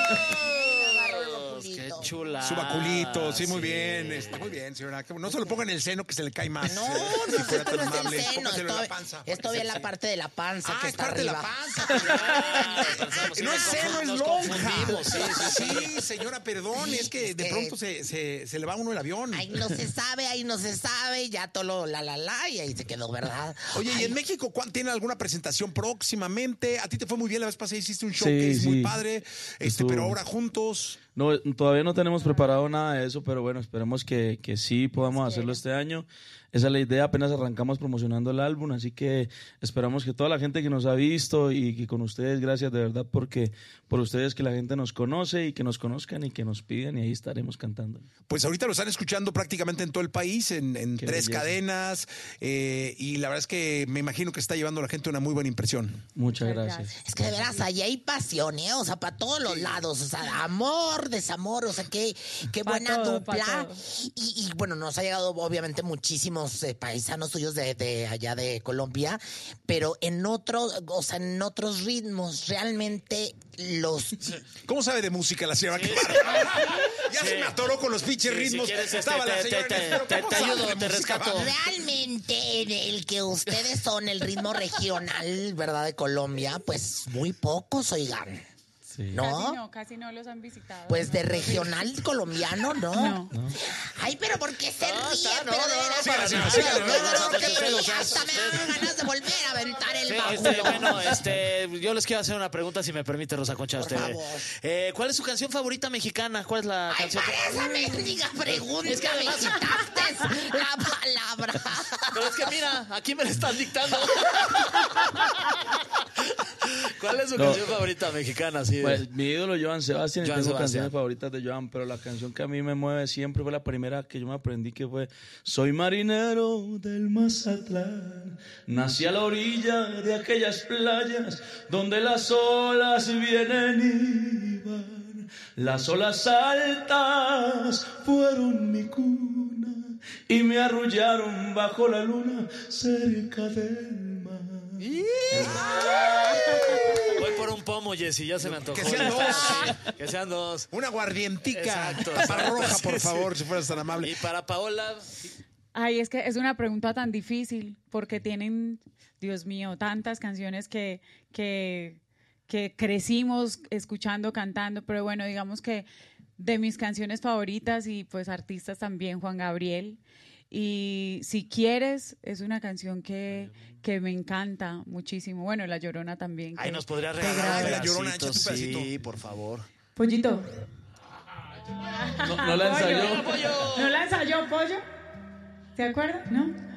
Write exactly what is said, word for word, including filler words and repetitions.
Qué chula. Suba culito, sí, muy sí. bien. Está muy bien, señora. No se lo ponga en el seno que se le cae más. No, no, si no, fuera no, tan no es amable. el seno. Póngaselo Esto, en la panza. esto bien la parte de la panza ah, que es está parte arriba. de la panza. Ah, pensamos, no es seno, es nos lonja. Sí, sí, sí. Sí, señora, perdón. Es que de pronto se, se, se le va uno el avión. Ahí no se sabe, ahí no se sabe. Ya todo lo la, la, la, y ahí se quedó, ¿verdad? Oye, Ay. ¿y en México tiene alguna presentación próximamente? A ti te fue muy bien la vez pasada, hiciste un Sí, showcase sí. muy padre, este, Estuvo. pero ahora juntos. No, todavía no tenemos preparado nada de eso, pero bueno, esperemos que, que sí podamos hacerlo este año. Esa es la idea, apenas arrancamos promocionando el álbum, así que esperamos que toda la gente que nos ha visto y que con ustedes, gracias de verdad, porque por ustedes que la gente nos conoce y que nos conozcan y que nos piden y ahí estaremos cantando. Pues ahorita lo están escuchando prácticamente en todo el país, en, en tres belleza. cadenas, eh, y la verdad es que me imagino que está llevando a la gente una muy buena impresión. Muchas gracias. Es que de veras, allí hay pasión, ¿eh? O sea, para todos los lados, o sea, amor, desamor, o sea, qué, qué Pa' buena todo, dupla. pa' todo. Y, y bueno, nos ha llegado obviamente muchísimos eh, paisanos suyos de, de allá de Colombia, pero en otros, o sea, en otros ritmos, realmente los... ¿Cómo sabe de música la señora? Sí. Ya sí. se me atoró con los pinches sí, ritmos. Si quieres, Estaba este, la te, señora, te, pero te, ¿cómo te sabe ayudo, de te música? rescato. Realmente en el que ustedes son el ritmo regional, ¿verdad? De Colombia, pues muy pocos, oigan. Sí. ¿No? Casi no, casi no los han visitado. Pues de regional colombiano, ¿no? No. ¿No? Ay, pero ¿por qué se No, ríe? está, no, pero no, de veras, no, pero para sí, nada, pero sí, de no, veras no, que no, me no, ríe, no, hasta me dan ganas de volver a aventar el Sí, báculo. este, bueno, este, yo les quiero hacer una pregunta, si me permite, Rosa Concha. Por Usted, favor. eh, ¿Cuál es su canción favorita mexicana? ¿Cuál es la Ay, canción? para esa mendiga pregunta Es que me además- quitaste la palabra. Pero es que mira, aquí me la están dictando. ¿Cuál es su No. canción favorita mexicana? Sí, Pues mi ídolo Joan Sebastián, y Joan tengo Sebastián. canciones favoritas de Joan, pero la canción que a mí me mueve siempre fue la primera que yo me aprendí, que fue Soy marinero del Mazatlán, nací a la orilla de aquellas playas donde las olas vienen y van, las olas altas fueron mi cuna y me arrullaron bajo la luna cerca del mar. Voy por un pomo, Jessy, ya se me antojó. Que sean dos. Que sean dos. Una guardientica. Exacto. Tapa roja, por Sí, sí. favor, si fueras tan amable. Y para Paola, Ay, es que es una pregunta tan difícil porque tienen, Dios mío, tantas canciones que, que, que crecimos escuchando, cantando, pero bueno, digamos que de mis canciones favoritas y pues artistas también, Juan Gabriel. Y Si Quieres es una canción que, que me encanta muchísimo. Bueno, La Llorona también. ahí que- nos podría que regalar grabé. un La Llorona, pedacito, échate un pedacito. sí, por favor. Pollito. No, no la ensayó. ¿No la ensayó, Pollo? ¿Se acuerda? ¿No?